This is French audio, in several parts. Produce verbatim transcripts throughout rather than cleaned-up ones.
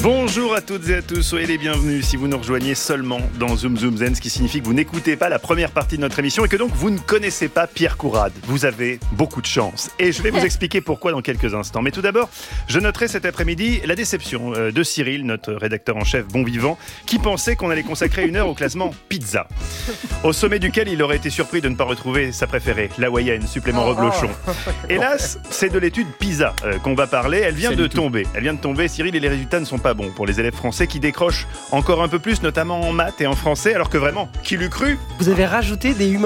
Bonjour à toutes et à tous, soyez les bienvenus si vous nous rejoignez seulement dans Zoom Zoom Zen, ce qui signifie que vous n'écoutez pas la première partie de notre émission et que donc vous ne connaissez pas Pierre Courade. Vous avez beaucoup de chance et je vais vous expliquer pourquoi dans quelques instants. Mais tout d'abord, je noterai cet après-midi la déception de Cyril, notre rédacteur en chef bon vivant, qui pensait qu'on allait consacrer une heure au classement pizza. Au sommet duquel il aurait été surpris de ne pas retrouver sa préférée, l'hawaïenne, supplément reblochon. Hélas, c'est de l'étude PISA euh, qu'on va parler. Elle vient c'est de tomber. Elle vient de tomber, Cyril, et les résultats ne sont pas bons pour les élèves français qui décrochent encore un peu plus, notamment en maths et en français, alors que vraiment, qui l'eût cru ? Vous avez rajouté des humains ?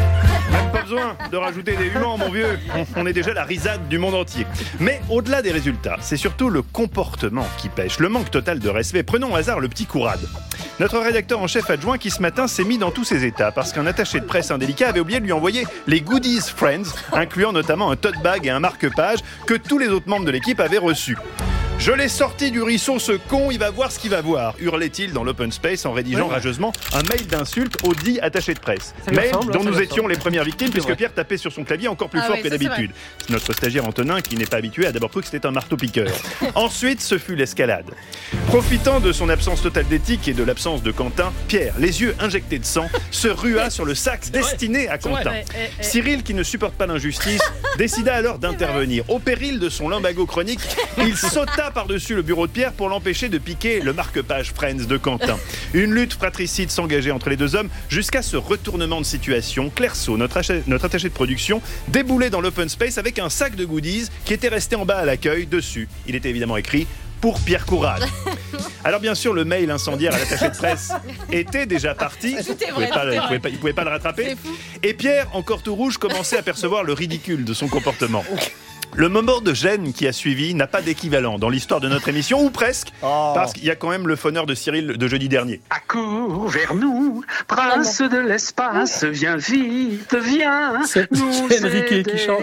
Même pas besoin de rajouter des humains, mon vieux. On est déjà la risade du monde entier. Mais au-delà des résultats, c'est surtout le comportement qui pêche, le manque total de respect. Prenons au hasard le petit Courade. Notre rédacteur en chef adjoint qui ce matin s'est mis dans tous ses états parce qu'un attaché de presse indélicat avait oublié de lui envoyer les goodies Friends, incluant notamment un tote bag et un marque-page que tous les autres membres de l'équipe avaient reçus. Je l'ai sorti du ruisseau, ce con, il va voir ce qu'il va voir, hurlait-il dans l'open space en rédigeant ouais. rageusement un mail d'insulte au dit attaché de presse. Mail ressemble, dont nous étions les premières victimes puisque Pierre tapait sur son clavier encore plus ah fort ouais, que ça, d'habitude. C'est notre stagiaire Antonin, qui n'est pas habitué, a d'abord cru que c'était un marteau-piqueur. Ensuite, ce fut l'escalade. Profitant de son absence totale d'éthique et de l'absence de Quentin, Pierre, les yeux injectés de sang, se rua sur le sac destiné à Quentin. Ouais, ouais, ouais. Cyril, qui ne supporte pas l'injustice, décida alors d'intervenir. Au péril de son lumbago chronique, il sauta par-dessus le bureau de Pierre pour l'empêcher de piquer le marque-page Friends de Quentin. Une lutte fratricide s'engageait entre les deux hommes jusqu'à ce retournement de situation. Claire Saut, notre, ach- notre attaché de production, déboulait dans l'open space avec un sac de goodies qui était resté en bas à l'accueil. Dessus, il était évidemment écrit « Pour Pierre Courade ». Alors bien sûr, le mail incendiaire à l'attaché de presse était déjà parti. Il ne pouvait, pouvait, pouvait pas le rattraper. Et Pierre, encore tout rouge, commençait à percevoir le ridicule de son comportement. Le moment de gêne qui a suivi n'a pas d'équivalent dans l'histoire de notre émission, ou presque, oh. parce qu'il y a quand même le phoneur de Cyril de jeudi dernier. Accours vers nous, prince de l'espace, viens vite, viens c'est nous aider, qui chante.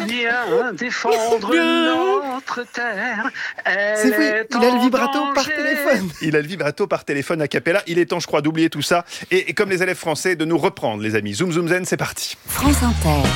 Viens défendre notre terre. Elle c'est fou, il a le vibrato danger. Par téléphone. Il a le vibrato par téléphone a cappella. Il est temps, je crois, d'oublier tout ça. Et, et comme les élèves français, de nous reprendre, les amis. Zoom, zoom, zen, c'est parti. France Inter.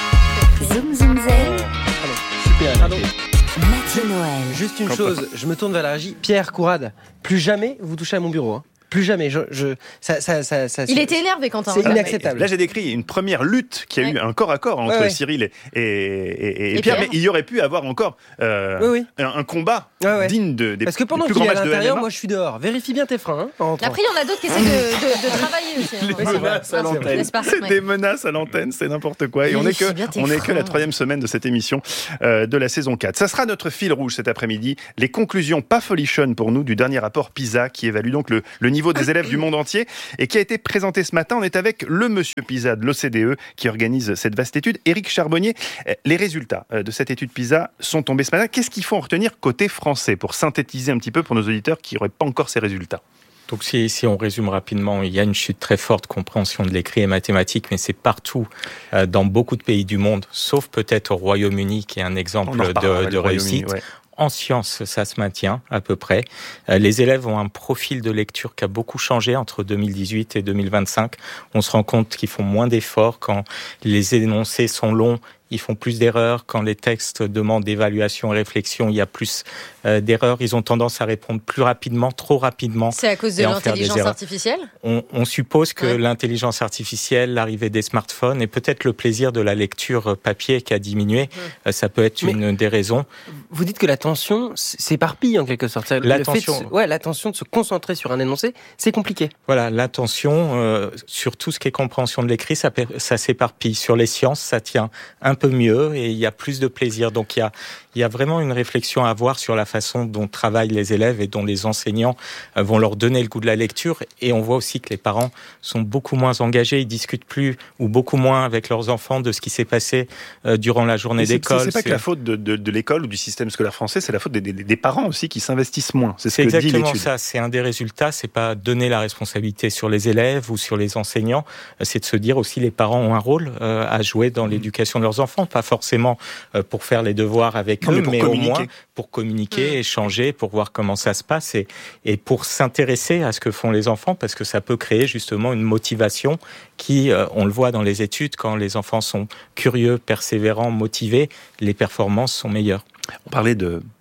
Zoom, zoom, zen. Pardon. Mathieu Noël. Juste une chose, je me tourne vers la régie. Pierre Courade, plus jamais vous touchez à mon bureau. Hein. Plus jamais. Je, je, ça, ça, ça, ça, il était énervé, Quentin. C'est inacceptable. Là, j'ai décrit une première lutte qui a ouais. eu un corps à corps entre ouais, ouais. Cyril et, et, et, et, et Pierre, Pierre, mais il y aurait pu avoir encore euh, oui, oui. Un, un combat ouais, ouais. digne de, des, Parce que pendant des plus qu'il grands est à matchs l'intérieur, de moi je suis dehors. Vérifie bien tes freins. Hein, après, il y en a d'autres qui essaient de, de, de travailler aussi. Hein. Les menaces à l'antenne. C'est des menaces à l'antenne, c'est n'importe quoi. Et on n'est que, on est que la troisième semaine de cette émission euh, de la saison quatre. Ça sera notre fil rouge cet après-midi. Les conclusions pas folichonnes pour nous du dernier rapport PISA qui évalue donc le, le niveau des élèves du monde entier et qui a été présenté ce matin. On est avec le monsieur PISA de l'O C D E qui organise cette vaste étude, Éric Charbonnier. Les résultats de cette étude PISA sont tombés ce matin. Qu'est-ce qu'il faut en retenir côté français pour synthétiser un petit peu pour nos auditeurs qui n'auraient pas encore ces résultats ? Donc si, si on résume rapidement, il y a une chute très forte de compréhension de l'écrit et mathématiques, mais c'est partout euh, dans beaucoup de pays du monde, sauf peut-être au Royaume-Uni qui est un exemple de, de réussite. Ouais. En sciences, ça se maintient à peu près. Les élèves ont un profil de lecture qui a beaucoup changé entre deux mille dix-huit et deux mille vingt-cinq. On se rend compte qu'ils font moins d'efforts quand les énoncés sont longs. Ils font plus d'erreurs. Quand les textes demandent d'évaluation et réflexion, il y a plus euh, d'erreurs. Ils ont tendance à répondre plus rapidement, trop rapidement. C'est à cause de l'intelligence artificielle ? on, on suppose que ouais. l'intelligence artificielle, l'arrivée des smartphones et peut-être le plaisir de la lecture papier qui a diminué, ouais. ça peut être Mais une des raisons. Vous dites que l'attention s'éparpille en quelque sorte. L'attention, le fait de se, ouais, l'attention de se concentrer sur un énoncé, c'est compliqué. Voilà, l'attention euh, sur tout ce qui est compréhension de l'écrit, ça, ça s'éparpille. Sur les sciences, ça tient un peu mieux et il y a plus de plaisir. Donc il y a, il y a vraiment une réflexion à avoir sur la façon dont travaillent les élèves et dont les enseignants vont leur donner le goût de la lecture. Et on voit aussi que les parents sont beaucoup moins engagés, ils discutent plus ou beaucoup moins avec leurs enfants de ce qui s'est passé euh, durant la journée c'est, d'école. C'est, c'est pas c'est... que la faute de, de, de l'école ou du système scolaire français, c'est la faute des, des, des parents aussi qui s'investissent moins. C'est, ce c'est que exactement dit l'étude. Ça. C'est un des résultats. C'est pas donner la responsabilité sur les élèves ou sur les enseignants. C'est de se dire aussi les parents ont un rôle euh, à jouer dans mmh. l'éducation de leurs enfants, pas forcément euh, pour faire les devoirs avec non, eux, mais, mais au moins pour communiquer, mmh. échanger, pour voir comment ça se passe et, et pour s'intéresser à ce que font les enfants, parce que ça peut créer justement une motivation qui, euh, on le voit dans les études, quand les enfants sont curieux, persévérants, motivés, les performances sont meilleures. On parlait de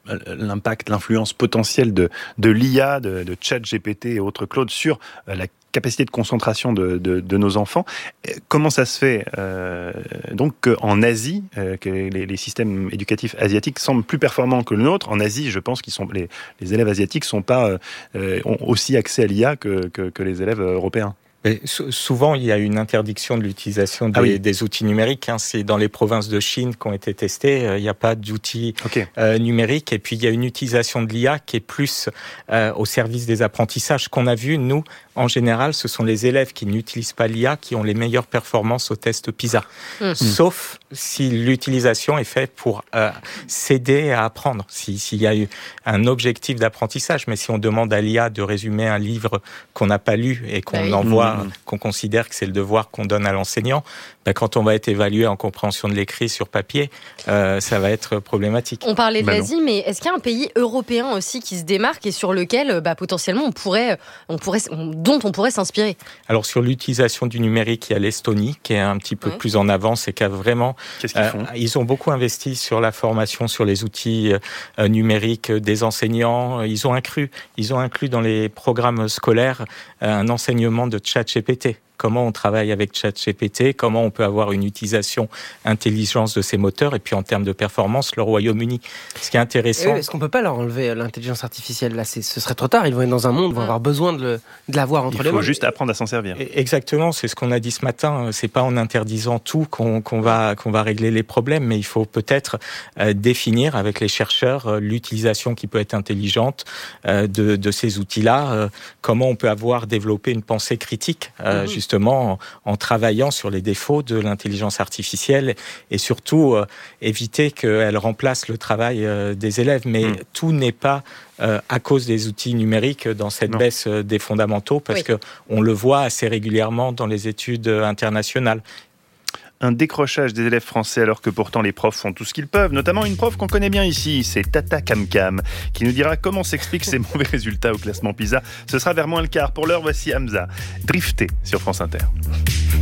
l'impact, l'influence potentielle de, de l'I A, de, de ChatGPT et autres Claude sur la capacité de concentration de, de, de nos enfants. Comment ça se fait euh, donc qu'en Asie, euh, que les, les systèmes éducatifs asiatiques semblent plus performants que le nôtre? En Asie, je pense qu'ils sont les, les élèves asiatiques sont pas euh, ont aussi accès à l'I A que, que, que les élèves européens. Mais souvent, il y a une interdiction de l'utilisation des, ah oui. des outils numériques. Hein. C'est dans les provinces de Chine qui ont été testés. Il n'y a pas d'outils okay. euh, numériques. Et puis, il y a une utilisation de l'I A qui est plus euh, au service des apprentissages. Ce qu'on a vu, nous, en général, ce sont les élèves qui n'utilisent pas l'I A qui ont les meilleures performances au test PISA. Mmh. Sauf si l'utilisation est faite pour euh, s'aider à apprendre, si, s'il y a eu un objectif d'apprentissage. Mais si on demande à l'I A de résumer un livre qu'on n'a pas lu et qu'on oui. envoie, mmh. qu'on considère que c'est le devoir qu'on donne à l'enseignant, ben quand on va être évalué en compréhension de l'écrit sur papier, euh, ça va être problématique. On parlait de ben l'Asie, mais est-ce qu'il y a un pays européen aussi qui se démarque et sur lequel bah, potentiellement on pourrait, on pourrait, on, dont on pourrait s'inspirer? Alors sur l'utilisation du numérique, il y a l'Estonie qui est un petit peu ouais. plus en avance et qui a vraiment... Qu'est-ce qu'ils font euh, Ils ont beaucoup investi sur la formation, sur les outils euh, numériques des enseignants. Ils ont inclus, ils ont inclus dans les programmes scolaires euh, un enseignement de ChatGPT. Comment on travaille avec ChatGPT, comment on peut avoir une utilisation intelligence de ces moteurs, et puis en termes de performance, le Royaume-Uni. Ce qui est intéressant... Oui, est-ce qu'on ne peut pas leur enlever l'intelligence artificielle? Là, c'est, ce serait trop tard, ils vont être dans un monde, ils vont avoir besoin de, le, de l'avoir entre les mains. Il faut juste apprendre à s'en servir. Exactement, c'est ce qu'on a dit ce matin. C'est pas en interdisant tout qu'on, qu'on, va, qu'on va régler les problèmes, mais il faut peut-être euh, définir avec les chercheurs euh, l'utilisation qui peut être intelligente euh, de, de ces outils-là, euh, comment on peut avoir développé une pensée critique, euh, mmh. justement en, en travaillant sur les défauts de l'intelligence artificielle et surtout euh, éviter qu'elle remplace le travail euh, des élèves. Mais mmh. tout n'est pas euh, à cause des outils numériques dans cette non. baisse euh, des fondamentaux, parce oui. qu'on le voit assez régulièrement dans les études internationales. Un décrochage des élèves français alors que pourtant les profs font tout ce qu'ils peuvent, notamment une prof qu'on connaît bien ici, c'est Tata Camcam, qui nous dira comment s'expliquent ces mauvais résultats au classement PISA. Ce sera vers moins le quart. Pour l'heure, voici Hamza, Drifté sur France Inter.